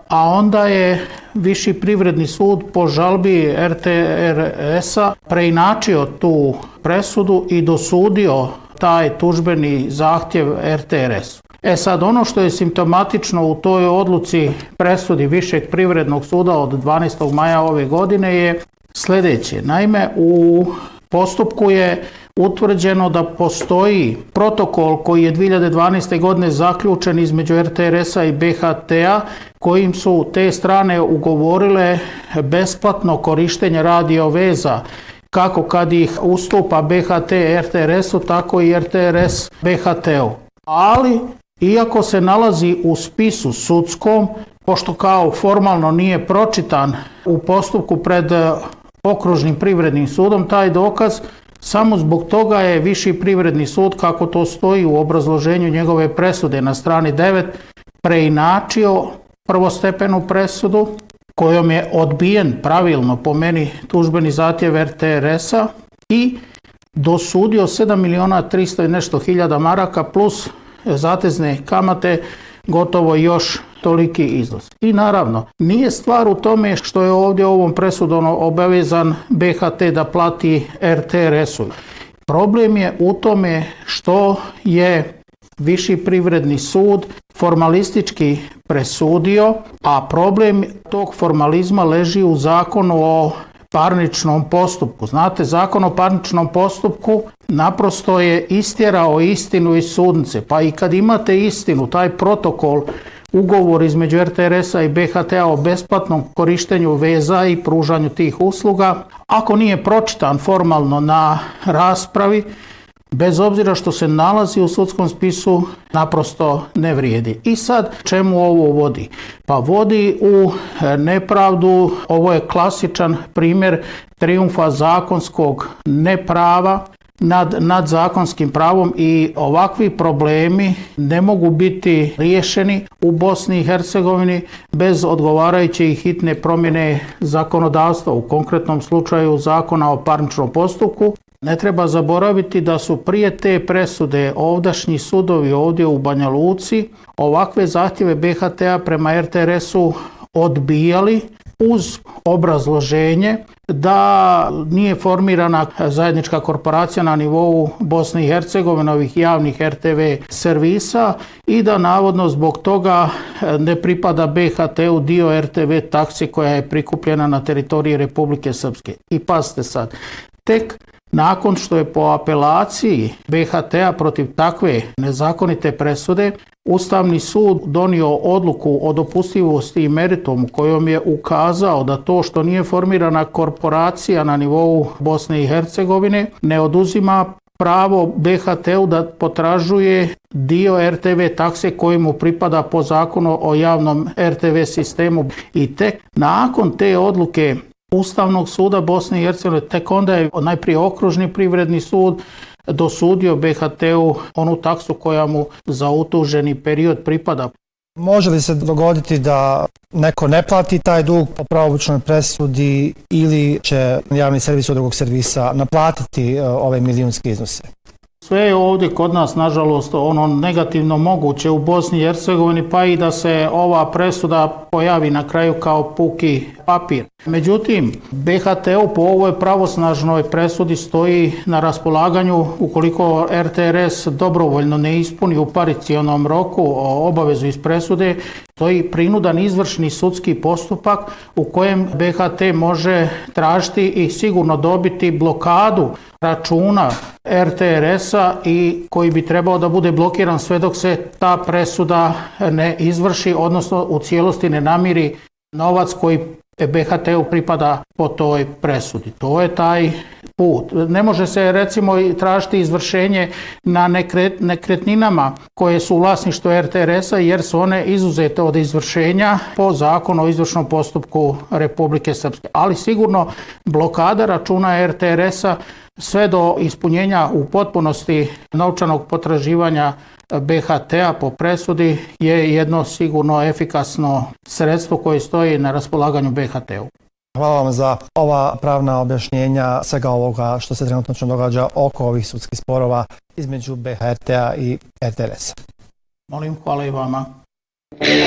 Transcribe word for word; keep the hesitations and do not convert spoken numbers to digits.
a onda je Viši privredni sud po žalbi R T R S-a preinačio tu presudu i dosudio taj tužbeni zahtjev R T R S-u. E sad, ono što je simptomatično u toj odluci presudi Višeg privrednog suda od dvanaestog maja ove godine je sljedeće. Naime, u postupku je utvrđeno da postoji protokol koji je dvije hiljade dvanaeste. godine zaključen između R T R S-a i B H T-a kojim su te strane ugovorile besplatno korištenje radio veza kako kad ih ustupa B H T R T R S-u, tako i R T R S B H T-u. Ali, iako se nalazi u spisu sudskom, pošto kao formalno nije pročitan u postupku pred okružnim privrednim sudom, taj dokaz, samo zbog toga je Viši privredni sud, kako to stoji u obrazloženju njegove presude na strani devet, preinačio prvostepenu presudu kojom je odbijen pravilno po meni tužbeni zahtjev R T R S-a i dosudio sedam miliona tristo i nešto hiljada maraka plus zatezne kamate gotovo još toliki iznos. I naravno, nije stvar u tome što je ovdje ovom presudom obavezan B H T da plati R T R S-u. Problem je u tome što je Viši privredni sud formalistički presudio, a problem tog formalizma leži u zakonu o parničnom postupku. Znate, zakon o parničnom postupku naprosto je istjerao istinu iz sudnice, pa i kad imate istinu, taj protokol, ugovor između R T R S-a i B H T-a o besplatnom korištenju veza i pružanju tih usluga, ako nije pročitan formalno na raspravi, bez obzira što se nalazi u sudskom spisu, naprosto ne vrijedi. I sad, čemu ovo vodi? Pa vodi u nepravdu, ovo je klasičan primjer trijumfa zakonskog neprava nad, nad zakonskim pravom i ovakvi problemi ne mogu biti riješeni u Bosni i Hercegovini bez odgovarajuće i hitne promjene zakonodavstva, u konkretnom slučaju zakona o parničnom postupku. Ne treba zaboraviti da su prije te presude ovdašnji sudovi ovdje u Banja Luci ovakve zahtjeve B H T-a prema R T R S-u odbijali uz obrazloženje da nije formirana zajednička korporacija na nivou Bosne i Hercegovine, ovih javnih R T V servisa i da navodno zbog toga ne pripada B H T-u dio R T V takse koja je prikupljena na teritoriji Republike Srpske. I pazite sad, tek nakon što je po apelaciji B H T-a protiv takve nezakonite presude Ustavni sud donio odluku o dopustivosti i meritumu kojom je ukazao da to što nije formirana korporacija na nivou Bosne i Hercegovine ne oduzima pravo B H T-u da potražuje dio R T V takse koji mu pripada po zakonu o javnom R T V sistemu. I tek nakon te odluke Ustavnog suda Bosne i Hercegovine, tek onda je najprije okružni privredni sud dosudio B H T-u onu taksu koja mu za utuženi period pripada. Može li se dogoditi da neko ne plati taj dug po pravomoćnoj presudi ili će javni servis od drugog servisa naplatiti ove milijunske iznose? Sve je ovdje kod nas, nažalost, ono negativno moguće u Bosni i Hercegovini, pa i da se ova presuda pojavi na kraju kao puki papir. Međutim, B H T-u po ovoj pravosnažnoj presudi stoji na raspolaganju ukoliko R T R S dobrovoljno ne ispuni u paricijalnom roku obavezu iz presude, stoji prinudan izvršni sudski postupak u kojem B H T može tražiti i sigurno dobiti blokadu računa R T R S-a i koji bi trebao da bude blokiran sve dok se ta presuda ne izvrši, odnosno u cijelosti ne namiri novac koji B H T-u pripada po toj presudi. To je taj put. Ne može se recimo tražiti izvršenje na nekret, nekretninama koje su u vlasništvu R T R S-a jer su one izuzete od izvršenja po zakonu o izvršnom postupku Republike Srpske. Ali sigurno blokada računa R T R S-a sve do ispunjenja u potpunosti novčanog potraživanja B H T-a po presudi je jedno sigurno efikasno sredstvo koje stoji na raspolaganju B H T-u. Hvala vam za ova pravna objašnjenja svega ovoga što se trenutno događa oko ovih sudskih sporova između B H T-a i R T R S-a. Molim, hvala i vama.